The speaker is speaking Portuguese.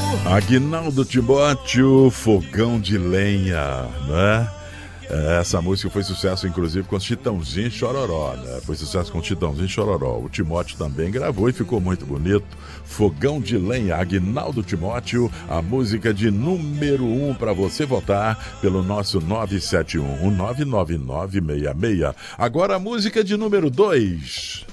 Aguinaldo Timóteo, Fogão de Lenha, né? Essa música foi sucesso, inclusive, com Chitãozinho e Chororó, né? Foi sucesso com Chitãozinho e Chororó. O Timóteo também gravou e ficou muito bonito. Fogão de Lenha, Aguinaldo Timóteo, a música de número 1 para você votar pelo nosso 971-99966. Agora a música de número 2.